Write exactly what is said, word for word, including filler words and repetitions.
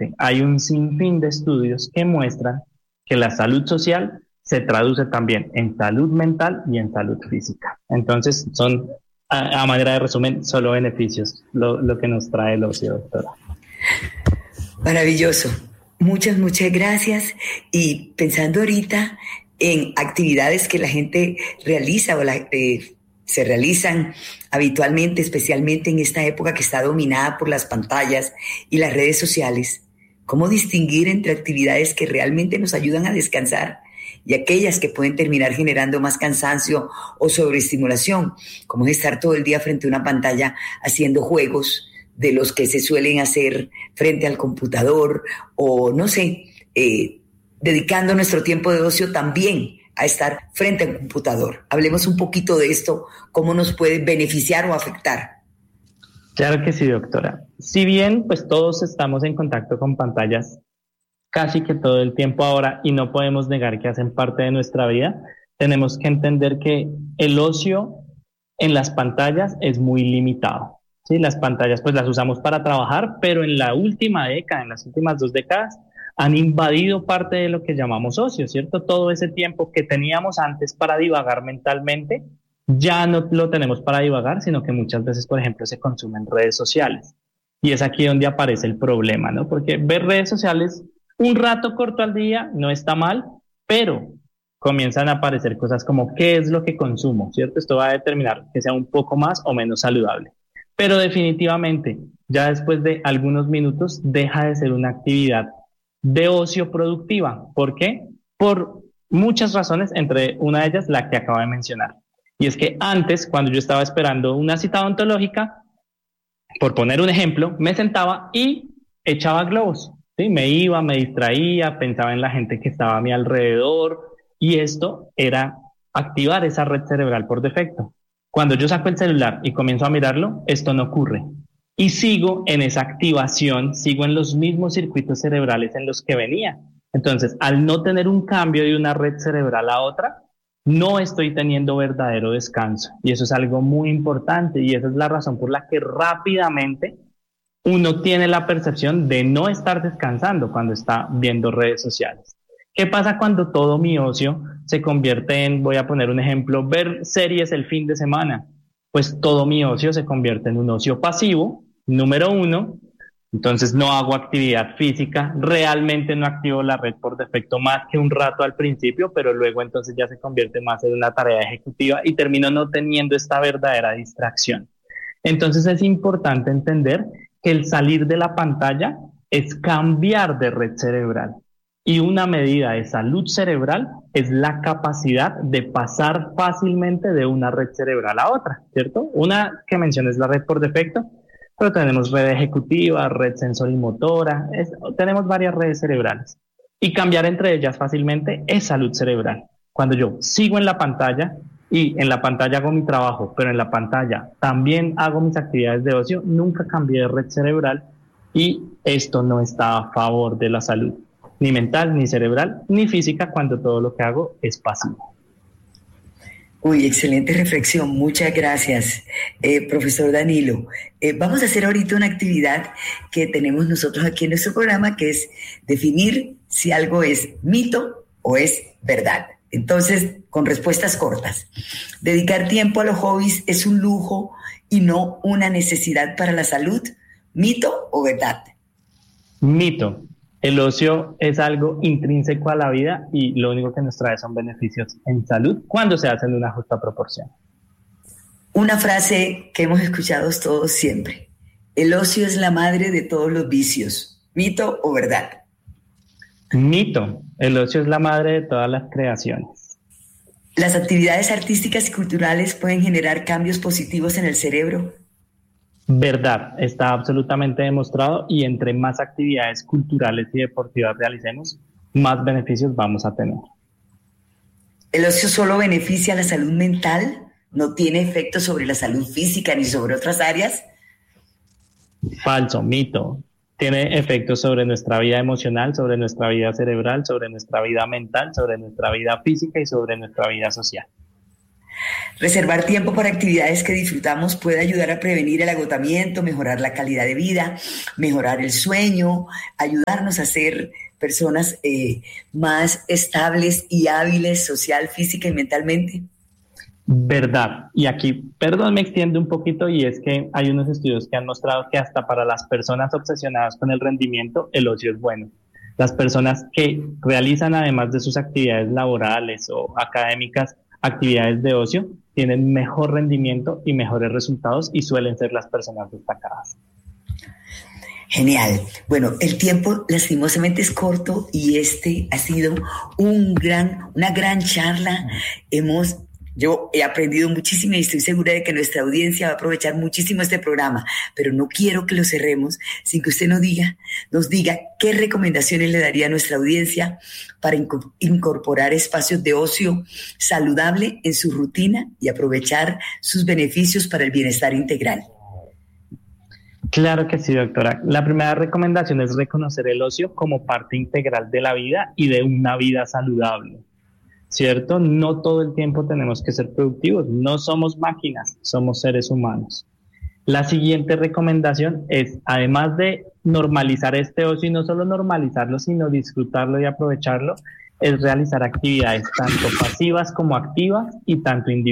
efectivamente hay un sinfín de estudios que muestran que la salud social se traduce también en salud mental y en salud física. Entonces son, a, a manera de resumen, solo beneficios lo, lo que nos trae el ocio, doctora. Maravilloso. Muchas, muchas gracias. Y pensando ahorita en actividades que la gente realiza o la, eh, se realizan habitualmente, especialmente en esta época que está dominada por las pantallas y las redes sociales, ¿cómo distinguir entre actividades que realmente nos ayudan a descansar y aquellas que pueden terminar generando más cansancio o sobreestimulación, como es estar todo el día frente a una pantalla haciendo juegos de los que se suelen hacer frente al computador o, no sé, eh, dedicando nuestro tiempo de ocio también a estar frente al computador? Hablemos un poquito de esto, cómo nos puede beneficiar o afectar. Claro que sí, doctora. Si bien pues todos estamos en contacto con pantallas casi que todo el tiempo ahora y no podemos negar que hacen parte de nuestra vida, tenemos que entender que el ocio en las pantallas es muy limitado. Sí, las pantallas pues las usamos para trabajar, pero en la última década, en las últimas dos décadas, han invadido parte de lo que llamamos ocio, ¿cierto? Todo ese tiempo que teníamos antes para divagar mentalmente, ya no lo tenemos para divagar, sino que muchas veces, por ejemplo, se consumen redes sociales. Y es aquí donde aparece el problema, ¿no? Porque ver redes sociales un rato corto al día no está mal, pero comienzan a aparecer cosas como qué es lo que consumo, ¿cierto? Esto va a determinar que sea un poco más o menos saludable. Pero definitivamente, ya después de algunos minutos, deja de ser una actividad de ocio productiva. ¿Por qué? Por muchas razones, entre una de ellas la que acabo de mencionar. Y es que antes, cuando yo estaba esperando una cita odontológica, por poner un ejemplo, me sentaba y echaba globos. ¿Sí? Me iba, me distraía, pensaba en la gente que estaba a mi alrededor y esto era activar esa red cerebral por defecto. Cuando yo saco el celular y comienzo a mirarlo, esto no ocurre. Y sigo en esa activación, sigo en los mismos circuitos cerebrales en los que venía. Entonces, al no tener un cambio de una red cerebral a otra, no estoy teniendo verdadero descanso. Y eso es algo muy importante y esa es la razón por la que rápidamente uno tiene la percepción de no estar descansando cuando está viendo redes sociales. ¿Qué pasa cuando todo mi ocio se convierte en, voy a poner un ejemplo, ver series el fin de semana? Pues todo mi ocio se convierte en un ocio pasivo, número uno. Entonces no hago actividad física, realmente no activo la red por defecto más que un rato al principio, pero luego entonces ya se convierte más en una tarea ejecutiva y termino no teniendo esta verdadera distracción. Entonces es importante entender que el salir de la pantalla es cambiar de red cerebral. Y una medida de salud cerebral es la capacidad de pasar fácilmente de una red cerebral a otra, ¿cierto? Una que mencioné es la red por defecto, pero tenemos red ejecutiva, red sensorimotora, es, tenemos varias redes cerebrales. Y cambiar entre ellas fácilmente es salud cerebral. Cuando yo sigo en la pantalla y en la pantalla hago mi trabajo, pero en la pantalla también hago mis actividades de ocio, nunca cambié de red cerebral y esto no está a favor de la salud, ni mental, ni cerebral, ni física, cuando todo lo que hago es pasivo. Uy, excelente reflexión, muchas gracias, eh, profesor Danilo. Eh, vamos a hacer ahorita una actividad que tenemos nosotros aquí en nuestro programa, que es definir si algo es mito o es verdad. Entonces, con respuestas cortas. Dedicar tiempo a los hobbies es un lujo y no una necesidad para la salud. ¿Mito o verdad? Mito. El ocio es algo intrínseco a la vida y lo único que nos trae son beneficios en salud cuando se hace en una justa proporción. Una frase que hemos escuchado todos siempre. El ocio es la madre de todos los vicios. ¿Mito o verdad? Mito. El ocio es la madre de todas las creaciones. ¿Las actividades artísticas y culturales pueden generar cambios positivos en el cerebro? Verdad, está absolutamente demostrado y entre más actividades culturales y deportivas realicemos, más beneficios vamos a tener. ¿El ocio solo beneficia a la salud mental? ¿No tiene efecto sobre la salud física ni sobre otras áreas? Falso, mito. Tiene efectos sobre nuestra vida emocional, sobre nuestra vida cerebral, sobre nuestra vida mental, sobre nuestra vida física y sobre nuestra vida social. Reservar tiempo para actividades que disfrutamos puede ayudar a prevenir el agotamiento, mejorar la calidad de vida, mejorar el sueño, ayudarnos a ser personas eh, más estables y hábiles social, física y mentalmente. Verdad. Y aquí, perdón, me extiendo un poquito, y es que hay unos estudios que han mostrado que hasta para las personas obsesionadas con el rendimiento, el ocio es bueno. Las personas que realizan, además de sus actividades laborales o académicas, actividades de ocio, tienen mejor rendimiento y mejores resultados, y suelen ser las personas destacadas. Genial. Bueno, el tiempo lastimosamente es corto y este ha sido un gran, una gran charla. Hemos, yo he aprendido muchísimo y estoy segura de que nuestra audiencia va a aprovechar muchísimo este programa, pero no quiero que lo cerremos sin que usted nos diga, nos diga qué recomendaciones le daría a nuestra audiencia para incorporar espacios de ocio saludable en su rutina y aprovechar sus beneficios para el bienestar integral. Claro que sí, doctora. La primera recomendación es reconocer el ocio como parte integral de la vida y de una vida saludable, ¿cierto? No todo el tiempo tenemos que ser productivos, no somos máquinas, somos seres humanos. La siguiente recomendación es, además de normalizar este ocio, y no solo normalizarlo, sino disfrutarlo y aprovecharlo, es realizar actividades tanto pasivas como activas y tanto individuales.